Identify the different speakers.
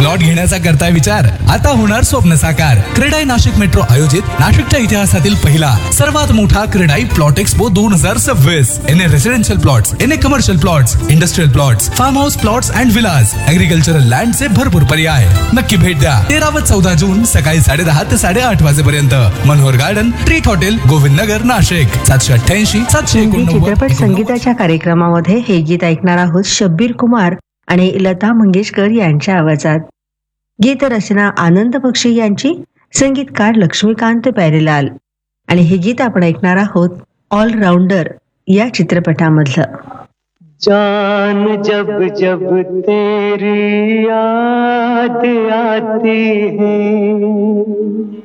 Speaker 1: Plot घेण्याचा करताय विचार? आता होणार स्वप्न साकार. क्रेडाई नाशिक मेट्रो आयोजित नाशिकच्या इतिहासातील पहिला सर्वात मोठा क्रेडाई प्लॉट एक्सपो 2026. एने रेसिडेन्शियल प्लॉट्स, एने commercial plots, industrial plots, form house plots and Vilas, agricultural land चे भरपूर पर्याय. नक्की भेट द्या. 13 व 14 जून सकाळी 10:30 ते 8:30 वाजेपर्यंत. Manohar garden, treat hotel, Govind Nagar, Nashik. 788 789.
Speaker 2: चित्रपट संगीताच्या कार्यक्रमामध्ये हे गीत ऐकणार आहोत शब्बीर कुमार आणि लता मंगेशकर यांच्या आवाजात. गीत रचना आनंद बक्षी यांची, संगीतकार लक्ष्मीकांत प्यारेलाल. आणि हे गीत आपण ऐकणार आहोत ऑलराऊंडर या चित्रपटामधलं.
Speaker 3: जान जब जब तेरी याद आती है